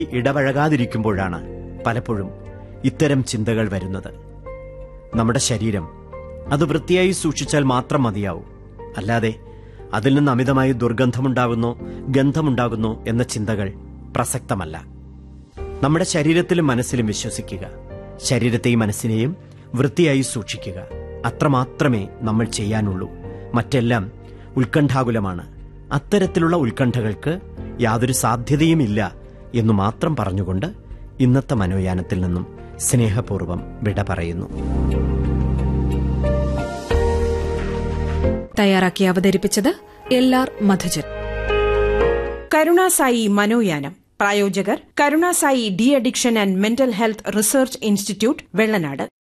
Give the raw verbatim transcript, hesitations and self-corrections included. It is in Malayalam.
ഇടപഴകാതിരിക്കുമ്പോഴാണ് പലപ്പോഴും ഇത്തരം ചിന്തകൾ വരുന്നത്. നമ്മുടെ ശരീരം അത് വൃത്തിയായി സൂക്ഷിച്ചാൽ മാത്രം മതിയാവും. അല്ലാതെ അതിൽ നിന്ന് അമിതമായി ദുർഗന്ധമുണ്ടാകുന്നോ ഗന്ധമുണ്ടാകുന്നോ എന്ന ചിന്തകൾ പ്രസക്തമല്ല. നമ്മുടെ ശരീരത്തിലും മനസ്സിലും വിശ്വസിക്കുക. ശരീരത്തെയും മനസ്സിനെയും വൃത്തിയായി സൂക്ഷിക്കുക. അത്രമാത്രമേ നമ്മൾ ചെയ്യാനുള്ളൂ. മറ്റെല്ലാം ഉത്കണ്ഠാകുലമാണ്. അത്തരത്തിലുള്ള ഉത്കണ്ഠകൾക്ക് യാതൊരു സാധ്യതയുമില്ല എന്നു മാത്രം പറഞ്ഞുകൊണ്ട് ഇന്നത്തെ മനോയാനത്തിൽ നിന്നും സ്നേഹപൂർവ്വം വിട പറയുന്നു. തയ്യാറാക്കി അവതരിപ്പിച്ചത് എൽ ആർ മധുജൻ. കരുണാസായി മനോയാനം പ്രായോജകർ Karunasai de addiction and mental health research institute, Vellanad.